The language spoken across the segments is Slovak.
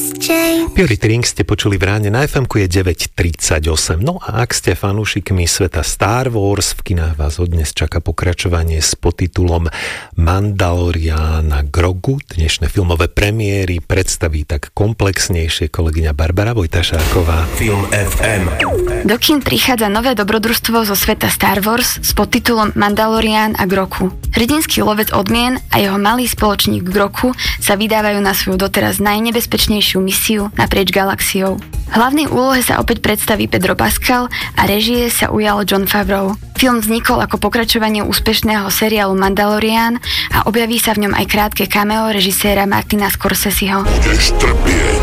Purity Ring ste počuli v ráne, na FM-ku je 9:38. No a ak ste fanúšikmi sveta Star Wars, v kinách vás odnes čaká pokračovanie s podtitulom Mandalorian a Grogu. Dnešné filmové premiéry predstaví tak komplexnejšie kolegyňa Barbara Vojtašáková. Film FM. Do kín prichádza nové dobrodružstvo zo sveta Star Wars s podtitulom Mandalorian a Grogu. Hrdinský lovec odmien a jeho malý spoločník Grogu sa vydávajú na svoju doteraz najnebezpečnejšiu misiu naprieč galaxiou. V hlavnej úlohe sa opäť predstaví Pedro Pascal a režie sa ujal Jon Favreau. Film vznikol ako pokračovanie úspešného seriálu Mandalorian a objaví sa v ňom aj krátke cameo režiséra Martina Scorseseho. Budeš trpieť.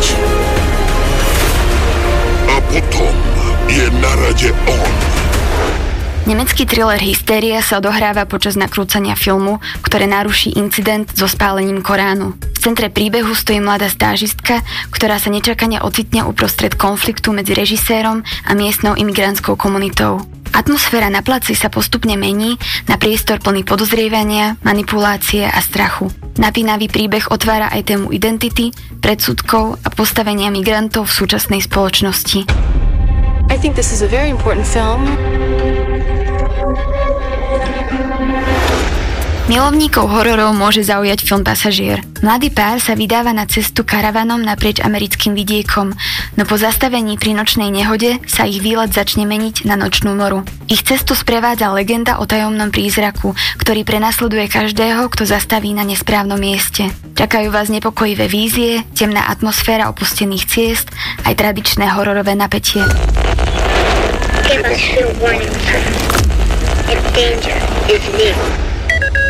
A potom je na rade on. Nemecký thriller Hysteria sa odohráva počas nakrúcania filmu, ktoré naruší incident so spálením Koránu. V centre príbehu stojí mladá stážistka, ktorá sa nečakane ocitne uprostred konfliktu medzi režisérom a miestnou imigrantskou komunitou. Atmosféra na placi sa postupne mení na priestor plný podozrievania, manipulácie a strachu. Napínavý príbeh otvára aj tému identity, predsudkov a postavenia migrantov v súčasnej spoločnosti. I think this is a very important film. Milovníkov hororov môže zaujať film Pasažier. Mladý pár sa vydáva na cestu karavanom naprieč americkým vidiekom, no po zastavení pri nočnej nehode sa ich výlet začne meniť na nočnú moru. Ich cestu sprevádza legenda o tajomnom prízraku, ktorý prenasleduje každého, kto zastaví na nesprávnom mieste. Čakajú vás nepokojivé vízie, temná atmosféra opustených ciest, aj tradičné hororové napätie. Give us your warning signs. If danger is near.